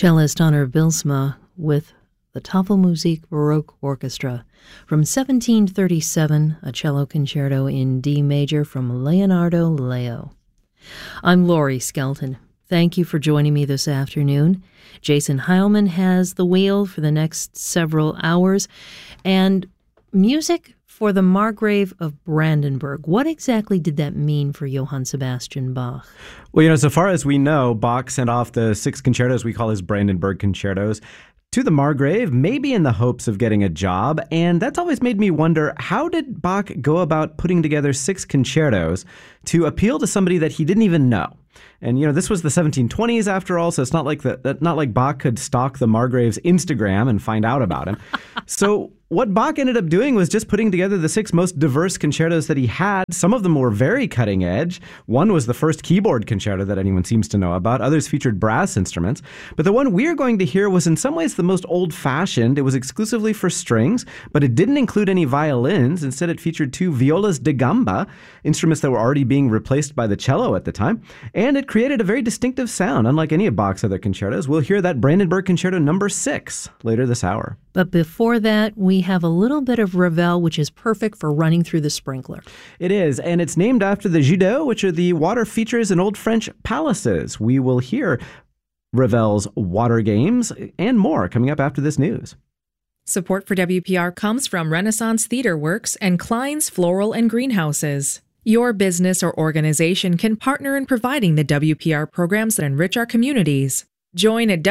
Cellist Honor Bylsma with the Tafelmusik Baroque Orchestra from 1737, a cello concerto in D major from Leonardo Leo. I'm Laurie Skelton. Thank you for joining me this afternoon. Jason Heilman has the wheel for the next several hours, and music for the Margrave of Brandenburg. What exactly did that mean for Johann Sebastian Bach? Well, so far as we know, Bach sent off the 6 concertos we call his Brandenburg concertos to the Margrave, maybe in the hopes of getting a job. And that's always made me wonder, how did Bach go about putting together 6 concertos to appeal to somebody that he didn't even know? And, this was the 1720s after all, so it's not like Bach could stalk the Margrave's Instagram and find out about him. So what Bach ended up doing was just putting together the 6 most diverse concertos that he had. Some of them were very cutting edge. One was the first keyboard concerto that anyone seems to know about. Others featured brass instruments. But the one we're going to hear was in some ways the most old-fashioned. It was exclusively for strings, but it didn't include any violins. Instead, it featured 2 violas da gamba, instruments that were already being replaced by the cello at the time. And it created a very distinctive sound, unlike any of Bach's other concertos. We'll hear that Brandenburg Concerto number 6 later this hour. But before that, we have a little bit of Ravel, which is perfect for running through the sprinkler. It is, and it's named after the Jet d'eau, which are the water features in old French palaces. We will hear Ravel's water games and more coming up after this news. Support for WPR comes from Renaissance Theater Works and Klein's Floral and Greenhouses. Your business or organization can partner in providing the WPR programs that enrich our communities. Join at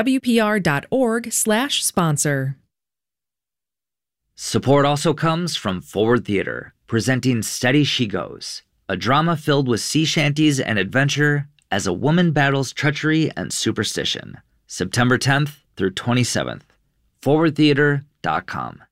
WPR.org/sponsor. Support also comes from Forward Theater, presenting Steady She Goes, a drama filled with sea shanties and adventure as a woman battles treachery and superstition. September 10th through 27th. ForwardTheater.com.